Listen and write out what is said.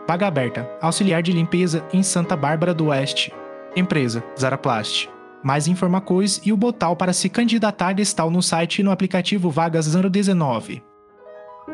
Vaga aberta. Auxiliar de limpeza em Santa Bárbara do Oeste. Empresa: Zaraplast. Mais informações e o botão para se candidatar está no site e no aplicativo Vagas 019.